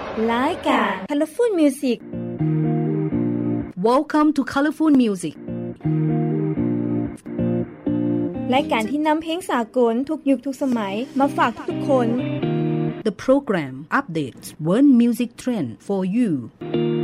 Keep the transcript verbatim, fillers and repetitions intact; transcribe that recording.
รายการ Colorful Music Welcome to Colorful Music รายการที่นำเพลงสากลทุกยุคทุกสมัยมาฝากทุกๆคน The program updates world music trend for you